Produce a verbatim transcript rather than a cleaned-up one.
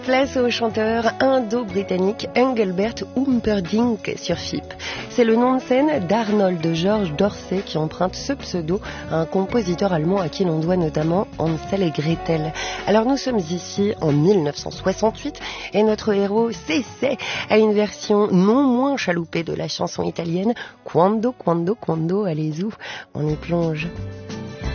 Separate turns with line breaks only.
Place au chanteur indo-britannique Engelbert Humperdinck sur F I P. C'est le nom de scène d'Arnold George Dorsey qui emprunte ce pseudo à un compositeur allemand à qui l'on doit notamment Hansel et Gretel. Alors nous sommes ici en mille neuf cent soixante-huit et notre héros s'essaie à une version non moins chaloupée de la chanson italienne Quando, Quando, Quando, allez-y, on y plonge.